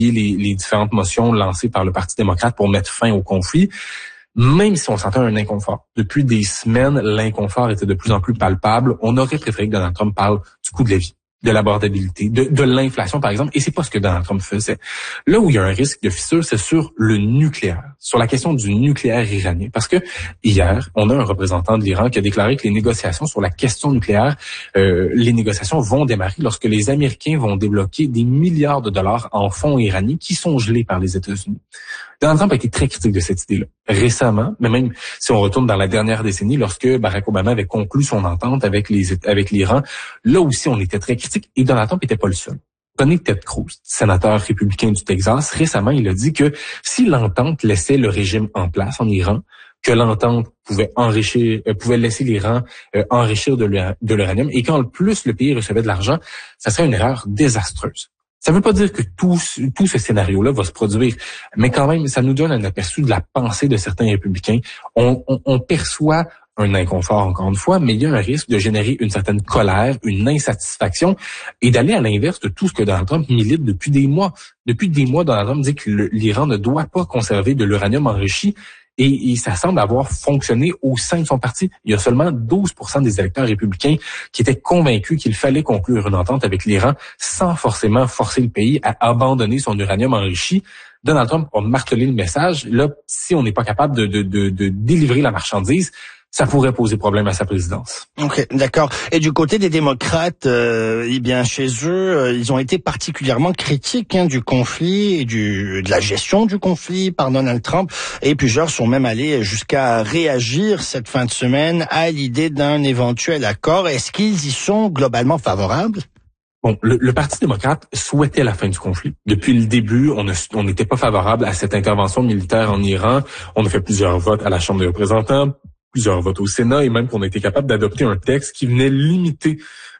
les différentes motions lancées par le Parti démocrate pour mettre fin au conflit. Même si on sentait un inconfort. Depuis des semaines, l'inconfort était de plus en plus palpable. On aurait préféré que Donald Trump parle du coût de la vie, de l'abordabilité, de l'inflation, par exemple. Et c'est pas ce que Donald Trump faisait. Là où il y a un risque de fissure, c'est sur le nucléaire, sur la question du nucléaire iranien. Parce que hier, on a un représentant de l'Iran qui a déclaré que les négociations sur la question nucléaire, les négociations vont démarrer lorsque les Américains vont débloquer des milliards de dollars en fonds iraniens qui sont gelés par les États-Unis. Donald Trump a été très critique de cette idée-là récemment, mais même si on retourne dans la dernière décennie, lorsque Barack Obama avait conclu son entente avec l'Iran, là aussi on était très critique et Donald Trump n'était pas le seul. Tony Ted Cruz, sénateur républicain du Texas, récemment il a dit que si l'entente laissait le régime en place en Iran, que l'entente pouvait laisser l'Iran enrichir de l'uranium et qu'en plus le pays recevait de l'argent, ça serait une erreur désastreuse. Ça ne veut pas dire que tout ce scénario-là va se produire, mais quand même, ça nous donne un aperçu de la pensée de certains républicains. On perçoit un inconfort, encore une fois, mais il y a un risque de générer une certaine colère, une insatisfaction et d'aller à l'inverse de tout ce que Donald Trump milite depuis des mois. Depuis des mois, Donald Trump dit que l'Iran ne doit pas conserver de l'uranium enrichi. Et ça semble avoir fonctionné au sein de son parti. Il y a seulement 12% des électeurs républicains qui étaient convaincus qu'il fallait conclure une entente avec l'Iran sans forcément forcer le pays à abandonner son uranium enrichi. Donald Trump a martelé le message. Là, si on n'est pas capable de délivrer la marchandise, ça pourrait poser problème à sa présidence. Ok, d'accord. Et du côté des démocrates, eh bien chez eux, ils ont été particulièrement critiques du conflit et de la gestion du conflit par Donald Trump. Et plusieurs sont même allés jusqu'à réagir cette fin de semaine à l'idée d'un éventuel accord. Est-ce qu'ils y sont globalement favorables? Bon, le Parti démocrate souhaitait la fin du conflit. Depuis le début, on n'était pas favorable à cette intervention militaire en Iran. On a fait plusieurs votes à la Chambre des représentants, plusieurs votes au Sénat et même qu'on a été capable d'adopter un texte qui venait limiter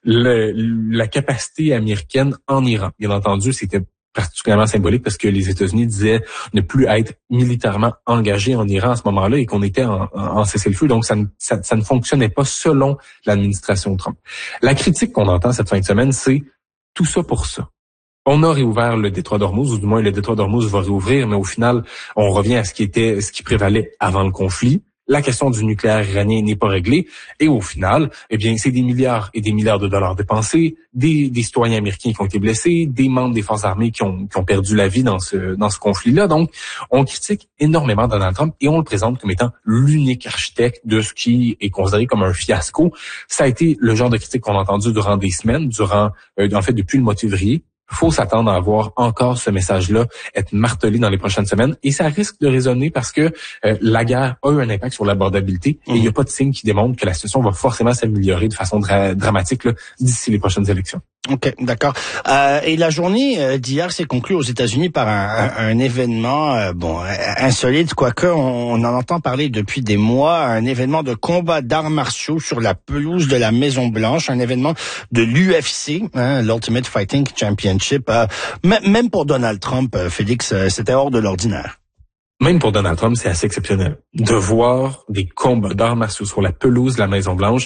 la capacité américaine en Iran. Bien entendu, c'était particulièrement symbolique parce que les États-Unis disaient ne plus être militairement engagés en Iran à ce moment-là et qu'on était en cessez-le-feu. Donc, ça ne fonctionnait pas selon l'administration Trump. La critique qu'on entend cette fin de semaine, c'est tout ça pour ça. On a réouvert le détroit d'Ormuz, ou du moins le détroit d'Ormuz va réouvrir, mais au final, on revient à ce qui prévalait avant le conflit. La question du nucléaire iranien n'est pas réglée. Et au final, eh bien, c'est des milliards et des milliards de dollars dépensés, des citoyens américains qui ont été blessés, des membres des forces armées qui ont perdu la vie dans ce conflit-là. Donc, on critique énormément Donald Trump et on le présente comme étant l'unique architecte de ce qui est considéré comme un fiasco. Ça a été le genre de critique qu'on a entendu durant des semaines, depuis le mois de février. Faut s'attendre à voir encore ce message-là être martelé dans les prochaines semaines et ça risque de résonner parce que la guerre a eu un impact sur l'abordabilité et il n'y a pas de signe qui démontre que la situation va forcément s'améliorer de façon dramatique d'ici les prochaines élections. Ok, d'accord. Et la journée d'hier s'est conclue aux États-Unis par un événement insolite, quoique on en entend parler depuis des mois, un événement de combat d'arts martiaux sur la pelouse de la Maison-Blanche, un événement de l'UFC, l'Ultimate Fighting Championship. Même pour Donald Trump, Félix, c'était hors de l'ordinaire. Même pour Donald Trump, c'est assez exceptionnel de voir des combats d'arts martiaux sur la pelouse de la Maison-Blanche.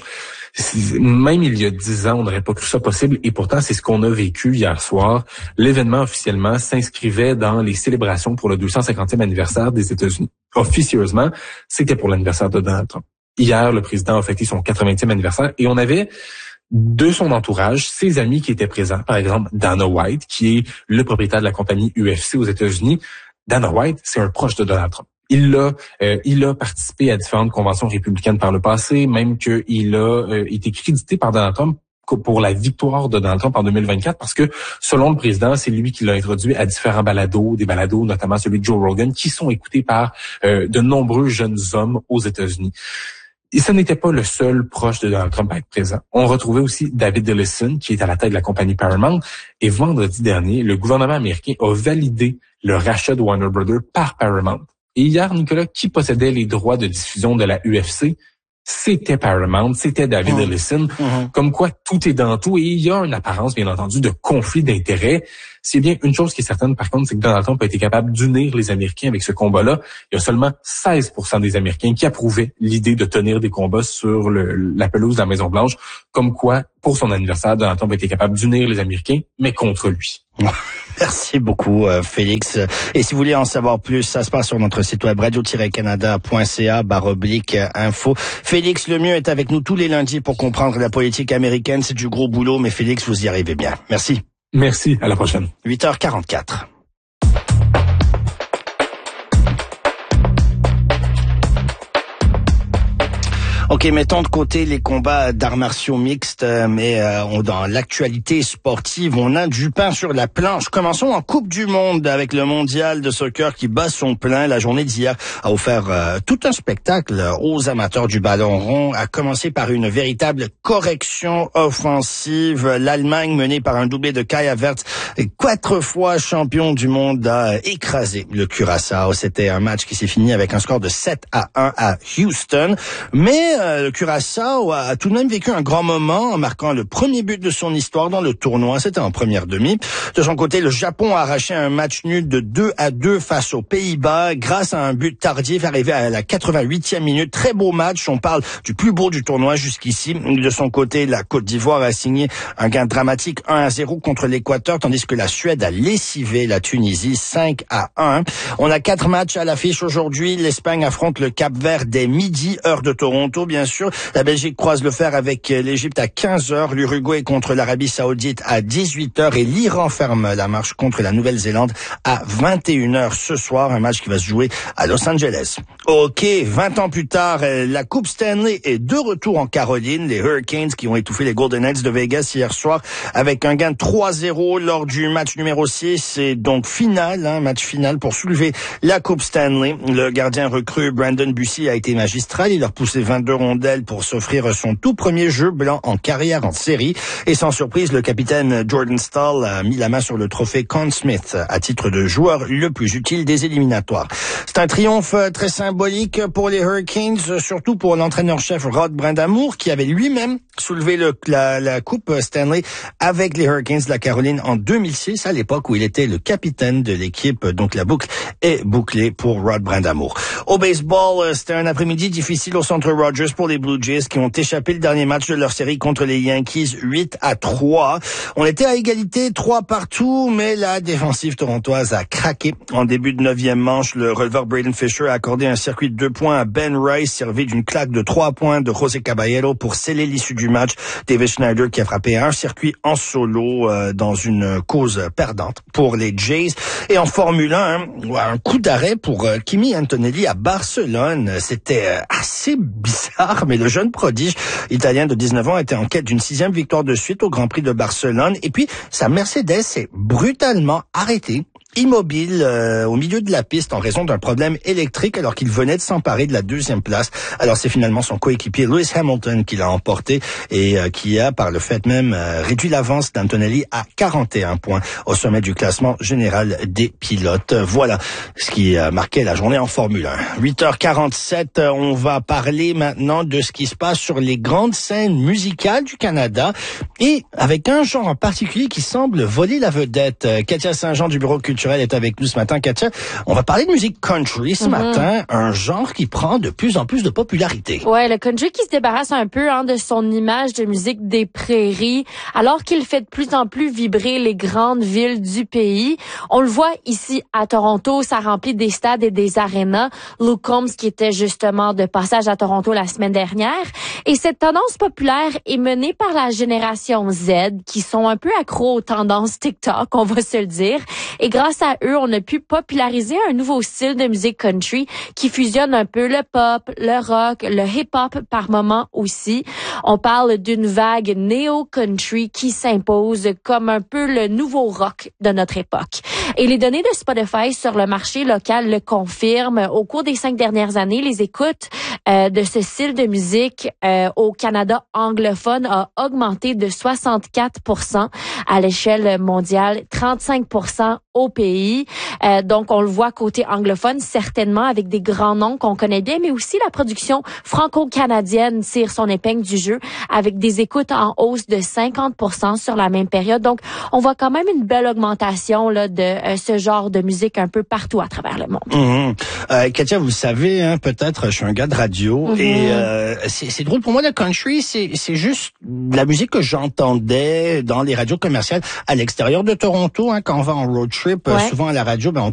Même il y a 10 ans, on n'aurait pas cru ça possible et pourtant, c'est ce qu'on a vécu hier soir. L'événement, officiellement, s'inscrivait dans les célébrations pour le 250e anniversaire des États-Unis. Officieusement, c'était pour l'anniversaire de Donald Trump. Hier, le président a fêté son 80e anniversaire et on avait de son entourage, ses amis qui étaient présents. Par exemple, Dana White, qui est le propriétaire de la compagnie UFC aux États-Unis. Dana White, c'est un proche de Donald Trump. Il a participé à différentes conventions républicaines par le passé, même qu'il a été crédité par Donald Trump pour la victoire de Donald Trump en 2024, parce que, selon le président, c'est lui qui l'a introduit à différents balados, des balados, notamment celui de Joe Rogan, qui sont écoutés par de nombreux jeunes hommes aux États-Unis. Et ce n'était pas le seul proche de Donald Trump à être présent. On retrouvait aussi David Ellison, qui est à la tête de la compagnie Paramount. Et vendredi dernier, le gouvernement américain a validé le rachat de Warner Brothers par Paramount. Et hier, Nicolas, qui possédait les droits de diffusion de la UFC? C'était Paramount, c'était David Ellison. Comme quoi, tout est dans tout. Et il y a une apparence, bien entendu, de conflit d'intérêts. C'est bien une chose qui est certaine, par contre, c'est que Donald Trump a été capable d'unir les Américains avec ce combat-là. Il y a seulement 16% des Américains qui approuvaient l'idée de tenir des combats sur la pelouse de la Maison-Blanche. Comme quoi, pour son anniversaire, Donald Trump a été capable d'unir les Américains, mais contre lui. Merci beaucoup, Félix. Et si vous voulez en savoir plus, ça se passe sur notre site web radio-canada.ca/info. Félix Lemieux est avec nous tous les lundis pour comprendre la politique américaine. C'est du gros boulot, mais Félix, vous y arrivez bien. Merci. Merci. À la prochaine. 8h44. OK, mettons de côté les combats d'arts martiaux mixtes, mais dans l'actualité sportive, on a du pain sur la planche. Commençons en Coupe du Monde avec le mondial de soccer qui bat son plein. La journée d'hier a offert tout un spectacle aux amateurs du ballon rond, à commencer par une véritable correction offensive. L'Allemagne, menée par un doublé de Kai Havertz, 4 fois champion du monde, a écrasé le Curaçao. C'était un match qui s'est fini avec un score de 7-1 à Houston. Mais le Curaçao a tout de même vécu un grand moment en marquant le premier but de son histoire dans le tournoi. C'était en première demi. De son côté, le Japon a arraché un match nul de 2-2 face aux Pays-Bas grâce à un but tardif arrivé à la 88e minute. Très beau match. On parle du plus beau du tournoi jusqu'ici. De son côté, la Côte d'Ivoire a signé un gain dramatique 1-0 contre l'Équateur, tandis que la Suède a lessivé la Tunisie 5-1. On a 4 matchs à l'affiche aujourd'hui. L'Espagne affronte le Cap-Vert dès midi, heure de Toronto. Bien sûr, la Belgique croise le fer avec l'Égypte à 15h, l'Uruguay contre l'Arabie Saoudite à 18h et l'Iran ferme la marche contre la Nouvelle-Zélande à 21h ce soir, un match qui va se jouer à Los Angeles. OK, 20 ans plus tard, la Coupe Stanley est de retour en Caroline, les Hurricanes qui ont étouffé les Golden Knights de Vegas hier soir avec un gain de 3-0 lors du match numéro 6. C'est donc match final pour soulever la Coupe Stanley. Le gardien recru Brandon Bussi a été magistral, il a repoussé 22 rondelles pour s'offrir son tout premier jeu blanc en carrière en série. Et sans surprise, le capitaine Jordan Staal a mis la main sur le trophée Conn Smythe à titre de joueur le plus utile des éliminatoires. C'est un triomphe très symbolique pour les Hurricanes, surtout pour l'entraîneur-chef Rod Brind'Amour qui avait lui-même soulevé la Coupe Stanley avec les Hurricanes de la Caroline en 2006, à l'époque où il était le capitaine de l'équipe. Donc la boucle est bouclée pour Rod Brind'Amour. Au baseball, c'était un après-midi difficile au Centre Rogers pour les Blue Jays qui ont échappé le dernier match de leur série contre les Yankees 8-3. On était à égalité 3-3, mais la défensive torontoise a craqué. En début de 9e manche, le releveur Braden Fisher a accordé un circuit de 2 points à Ben Rice, servi d'une claque de 3 points de José Caballero pour sceller l'issue du match. David Schneider qui a frappé un circuit en solo dans une cause perdante pour les Jays. Et en Formule 1, un coup d'arrêt pour Kimi Antonelli à Barcelone. C'était assez bizarre, mais le jeune prodige italien de 19 ans était en quête d'une 6e victoire de suite au Grand Prix de Barcelone. Et puis, sa Mercedes s'est brutalement arrêtée, immobile au milieu de la piste en raison d'un problème électrique alors qu'il venait de s'emparer de la 2e place. Alors c'est finalement son coéquipier Lewis Hamilton qui l'a emporté et qui a par le fait même réduit l'avance d'Antonelli à 41 points au sommet du classement général des pilotes. Voilà ce qui marquait la journée en Formule 1. 8h47, on va parler maintenant de ce qui se passe sur les grandes scènes musicales du Canada et avec un genre en particulier qui semble voler la vedette. Katia Saint-Jean du Bureau culturel est avec nous ce matin. Katia, on va parler de musique country ce matin, un genre qui prend de plus en plus de popularité. Ouais, le country qui se débarrasse un peu de son image de musique des prairies, alors qu'il fait de plus en plus vibrer les grandes villes du pays. On le voit ici à Toronto, ça remplit des stades et des arénas. Luke Combs qui était justement de passage à Toronto la semaine dernière. Et cette tendance populaire est menée par la génération Z, qui sont un peu accros aux tendances TikTok, on va se le dire. Et grâce à eux, on a pu populariser un nouveau style de musique country qui fusionne un peu le pop, le rock, le hip-hop par moment aussi. On parle d'une vague néo-country qui s'impose comme un peu le nouveau rock de notre époque. Et les données de Spotify sur le marché local le confirment. Au cours des 5 dernières années, les écoutes de ce style de musique au Canada anglophone a augmenté de 64% à l'échelle mondiale, 35% au pays. Donc, on le voit côté anglophone, certainement, avec des grands noms qu'on connaît bien, mais aussi la production franco-canadienne tire son épingle du jeu avec des écoutes en hausse de 50% sur la même période. Donc, on voit quand même une belle augmentation là de ce genre de musique un peu partout à travers le monde. Katia, vous savez, hein, peut-être, je suis un gars de radio et c'est drôle pour moi, le country, c'est juste de la musique que j'entendais dans les radios commerciales à l'extérieur de Toronto. Hein, quand on va en road trip, souvent à la radio, on